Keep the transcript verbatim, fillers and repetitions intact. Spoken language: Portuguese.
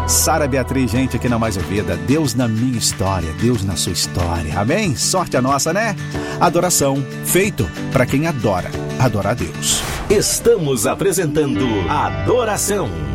Sara Beatriz, gente aqui na Mais Ouvida. Deus na minha história, Deus na sua história. Amém? Sorte a nossa, né? Adoração, feito para quem adora, adorar a Deus. Estamos apresentando Adoração.